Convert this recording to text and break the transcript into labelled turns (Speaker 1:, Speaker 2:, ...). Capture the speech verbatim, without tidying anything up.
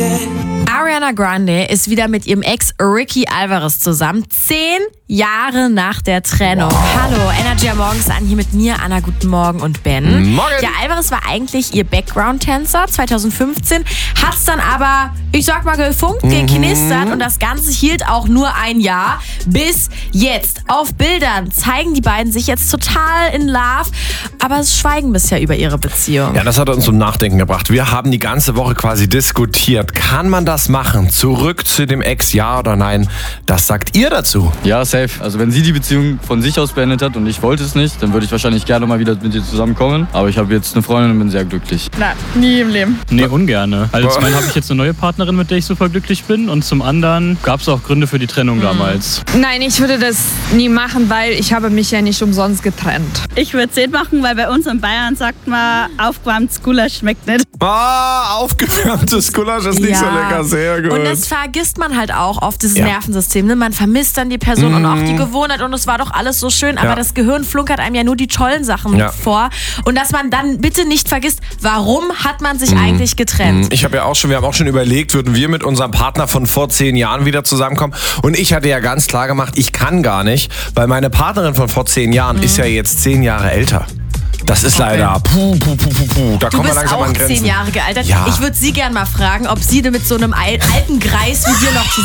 Speaker 1: Ariana Grande ist wieder mit ihrem Ex Ricky Alvarez zusammen. Zehn Jahre nach der Trennung. Wow. Hallo, Energy am Morgens an hier mit mir, Anna, guten Morgen und Ben.
Speaker 2: Morgen.
Speaker 1: Ja, Alvarez war eigentlich ihr Background-Tänzer zwanzig fünfzehn, hat's dann aber, ich sag mal, gefunkt,
Speaker 2: mhm.
Speaker 1: geknistert und das Ganze hielt auch nur ein Jahr. Bis jetzt. Auf Bildern zeigen die beiden sich jetzt total in Love, aber es schweigen bisher über ihre Beziehung.
Speaker 2: Ja, das hat uns zum Nachdenken gebracht. Wir haben die ganze Woche quasi diskutiert. Kann man das machen? Zurück zu dem Ex, ja oder nein? Das sagt ihr dazu.
Speaker 3: Ja, safe. Also wenn sie die Beziehung von sich aus beendet hat und ich wollte es nicht, dann würde ich wahrscheinlich gerne mal wieder mit ihr zusammenkommen. Aber ich habe jetzt eine Freundin und bin sehr glücklich.
Speaker 4: Nein, nie im Leben.
Speaker 5: Nee, ungerne. Also zum einen habe ich jetzt eine neue Partnerin, mit der ich super glücklich bin. Und zum anderen gab es auch Gründe für die Trennung mhm. damals.
Speaker 4: Nein, ich würde das nie machen, weil ich habe mich ja nicht umsonst getrennt.
Speaker 6: Ich würde es nicht machen, weil bei uns in Bayern sagt man, aufgewärmtes Gulasch schmeckt nicht.
Speaker 2: Ah, aufgewärmtes Gulasch ist nicht
Speaker 1: ja.
Speaker 2: so lecker, sehr gut.
Speaker 1: Und das vergisst man halt auch oft, dieses
Speaker 2: ja.
Speaker 1: Nervensystem. Ne? Man vermisst dann die Person mm. und auch die Gewohnheit und es war doch alles so schön, aber
Speaker 2: ja.
Speaker 1: das Gehirn flunkert einem ja nur die tollen Sachen
Speaker 2: ja.
Speaker 1: vor. Und dass man dann bitte nicht vergisst, warum hat man sich mm. eigentlich getrennt?
Speaker 2: Ich habe ja auch schon, wir haben auch schon überlegt, würden wir mit unserem Partner von vor zehn Jahren wieder zusammenkommen. Und ich hatte ja ganz klar gemacht, ich kann gar nicht, weil meine Partnerin von vor zehn Jahren mm. ist ja jetzt zehn Jahre älter. Das ist
Speaker 1: okay.
Speaker 2: leider puh, puh, puh, puh, puh. Da
Speaker 1: du
Speaker 2: kommen wir
Speaker 1: bist
Speaker 2: langsam
Speaker 1: auch
Speaker 2: an Grenzen.
Speaker 1: zehn Jahre gealtert.
Speaker 2: Ja.
Speaker 1: Ich würde sie gern mal fragen, ob sie mit so einem alten Greis wie dir noch zusammen